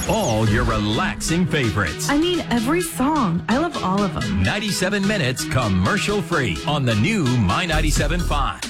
all your relaxing favorites. I mean, every song. I love all of them. 97 minutes commercial free on the new My 97.5.